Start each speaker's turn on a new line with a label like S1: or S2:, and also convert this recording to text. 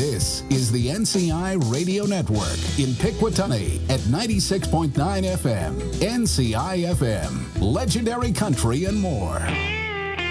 S1: This is the NCI Radio Network in Pikwatani at 96.9 FM, NCI FM, Legendary Country and more.